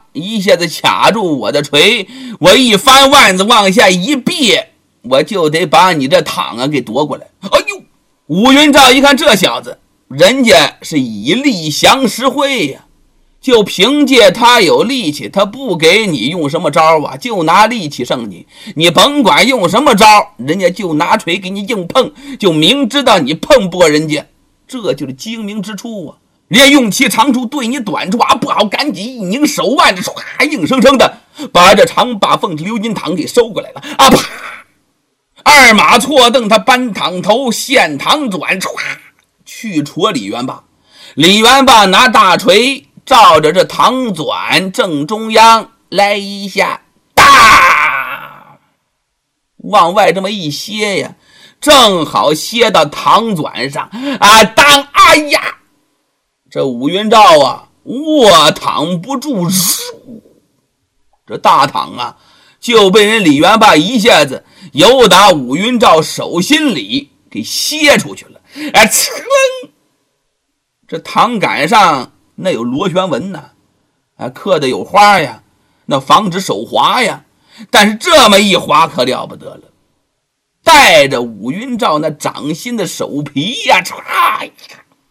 一下子卡住我的锤，我一翻腕子往下一别，我就得把你这躺啊给夺过来。哎呦！吴云照一看这小子，人家是以力降实惠呀，就凭借他有力气，他不给你用什么招啊，就拿力气胜你，你甭管用什么招，人家就拿锤给你硬碰，就明知道你碰不过人家，这就是精明之处啊。人家用其长处对你短处啊，不好，赶紧一拧手腕子，唰，硬生生的把这长把凤流金堂给收过来了啊！啪，二马错蹬，他搬躺头，现堂转，唰，去戳李元霸。李元霸拿大锤照着这堂转正中央来一下，大往外这么一歇呀，正好歇到堂转上啊！当，哎呀！这武云照啊，卧躺不住，这大躺啊，就被人李元霸一下子由打武云照手心里给歇出去了。哎，呲楞！这堂杆上那有螺旋纹呢，刻的有花呀，那防止手滑呀。但是这么一滑可了不得了，带着武云照那掌心的手皮呀，嚓呀！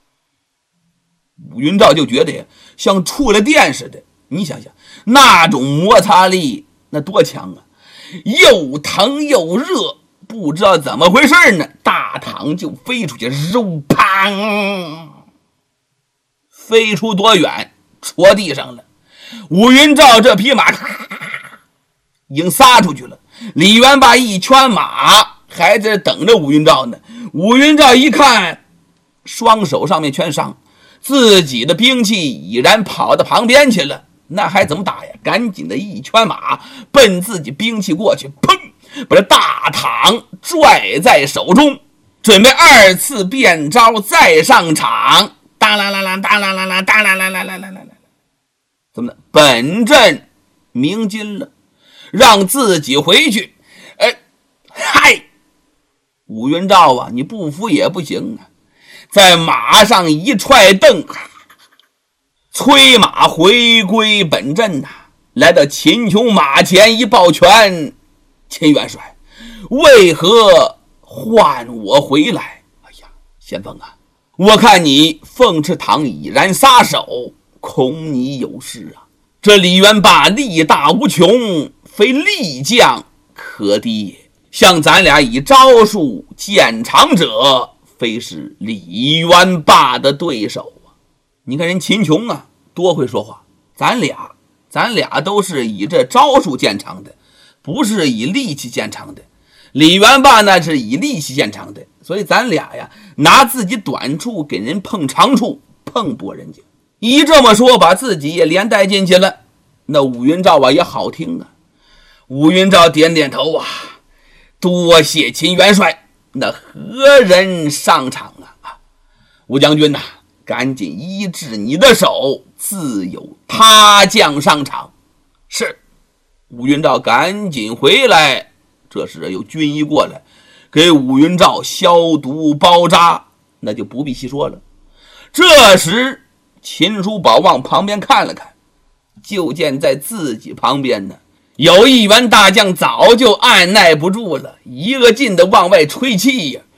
武云照就觉得呀，像触了电似的。你想想，那种摩擦力那多强啊！又疼又热，不知道怎么回事呢，大躺就飞出去，肉砰，飞出多远，戳地上了。武云照这匹马已经撒出去了，李元霸一圈马还在等着武云照呢。武云照一看，双手上面全伤，自己的兵器已然跑到旁边去了，那还怎么打呀？赶紧的一圈马奔自己兵器过去，砰，把这大躺拽在手中，准备二次变招再上场。当啦啦啦，当啦啦啦，当啦啦啦啦啦啦，怎么的？本阵鸣金了，让自己回去。嗨，武云照啊，你不服也不行啊！在马上一踹蹬，催马回归本阵呐，来到秦琼马前一抱拳：“秦元帅，为何唤我回来？”哎呀，先锋啊，我看你凤翅堂已然撒手，恐你有事啊。这李元霸力大无穷，非力将可敌也。像咱俩以招数见长者，非是李元霸的对手啊！你看人秦琼啊，多会说话。咱俩都是以这招数见长的，不是以力气见长的。李元霸那是以力气见长的，所以咱俩呀，拿自己短处给人碰长处，碰不过人家。一这么说，把自己也连带进去了。那武云照啊也好听啊。武云照点点头啊，多谢秦元帅。那何人上场啊？武将军呐，赶紧医治你的手，自有他将上场。是。武云照赶紧回来，这时有军医过来给武云照消毒包扎，那就不必细说了。这时秦叔宝往旁边看了看，就见在自己旁边呢，有一员大将早就按耐不住了，一个劲的往外吹气呀。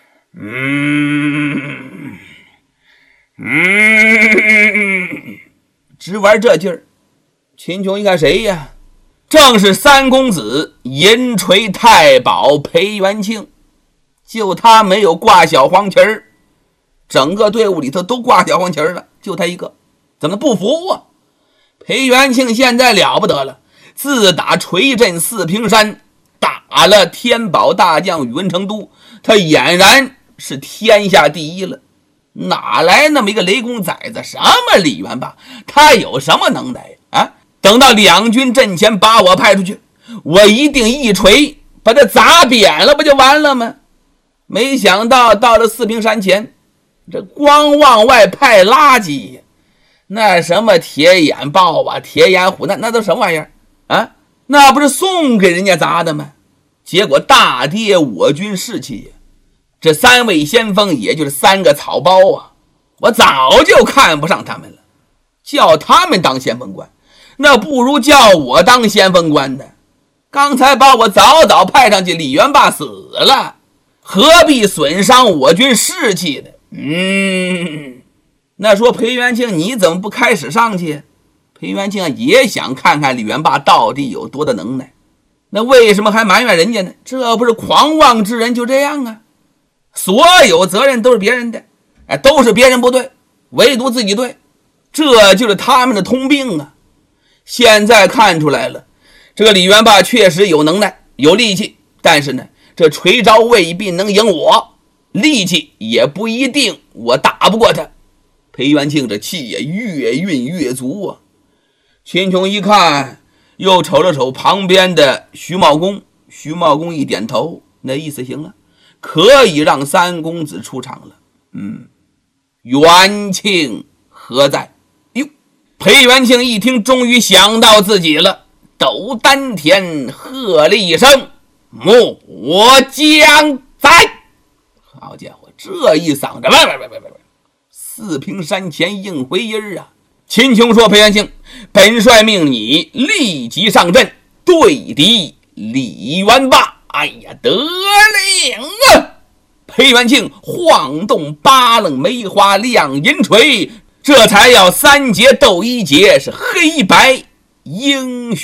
只玩这劲儿。秦琼一看谁呀？正是三公子银锤太保裴元庆，就他没有挂小黄旗儿，整个队伍里头都挂小黄旗儿了，就他一个，怎么不服啊？裴元庆现在了不得了，自打锤震四平山，打了天宝大将宇文成都，他俨然是天下第一了。哪来那么一个雷公崽子？什么李元霸？他有什么能耐啊？等到两军阵前把我派出去，我一定一锤把他砸扁了，不就完了吗？没想到到了四平山前，这光往外派垃圾，那什么铁眼豹啊，铁眼虎，那都什么玩意儿啊？那不是送给人家砸的吗？结果大跌我军士气呀！这三位先锋也就是三个草包啊，我早就看不上他们了，叫他们当先锋官， 那不如叫我当先锋官的。刚才把我早早派上去，李元霸死了，何必损伤我军士气的？那说裴元庆你怎么不开始上去？裴元庆也想看看李元霸到底有多大能耐，那为什么还埋怨人家呢？这不是狂妄之人就这样啊，所有责任都是别人的，都是别人不对，唯独自己对，这就是他们的通病啊。现在看出来了，这个李元霸确实有能耐有力气，但是呢，这锤招未必能赢我，力气也不一定我打不过他。裴元庆这气也越运越足啊。秦琼一看，又瞅了瞅旁边的徐茂公，徐茂公一点头，那意思行了，可以让三公子出场了。元庆何在？哟，裴元庆一听，终于想到自己了，抖丹田喝了一声：“末将在！”好家伙，这一嗓子，四平山前应回音啊！秦琼说：“裴元庆，本帅命你立即上阵对敌李元霸。”哎呀，得令啊！裴元庆晃动八棱梅花亮银锤，这才要三节斗一节，是黑白英雄。